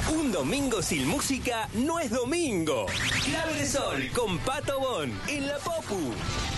Un domingo sin música no es domingo. Clave de Sol con Pato Bon en la Popu.